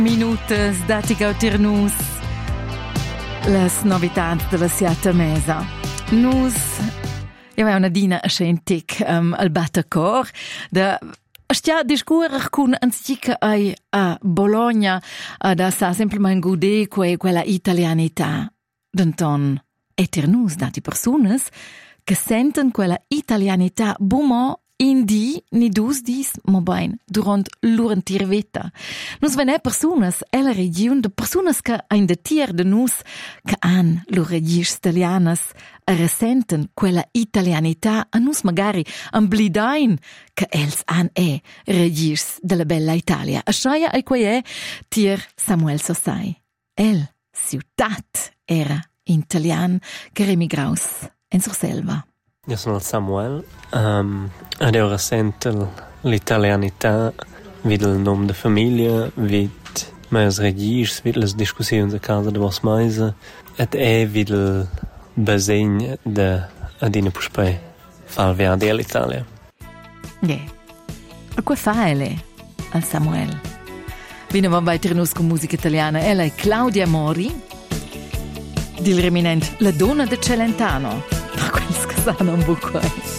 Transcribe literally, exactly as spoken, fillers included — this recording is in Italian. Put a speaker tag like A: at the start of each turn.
A: Minutas dati gauternus las novitats de la siata mesa. Nus io avevo una dina a scentic um, al Batacor da stia discurer cun anzica ai a Bologna da sa semplicemente gude que quella italianità d'anton eternus dati personas che senten quella italianità bumo in di ni dus dis mo bain durant l'urentir veta. Nus vene personas e la region de personas che ein de tier de nus che han lo regis italianas a resenten quella italianità a nus magari am blidain che els han e regis della bella Italia. A schaia ai quei è tier Samuel Sosai. El, ciutat, era italian che remigraus en Surselva.
B: Io sono il Samuel, um, ed io sento l'italianità, vedo il nome di famiglia, vedo meus regis, vedo le discussioni a casa di vos meise, ed è vedo il basegno di adine puspe far viadi all'Italia.
A: Yeah. E qua fa ele, al Samuel? Vino va weiter nus con musica italiana, ella è Claudia Mori, dil reminent La donna de Celentano. Per quels che sanno un buco.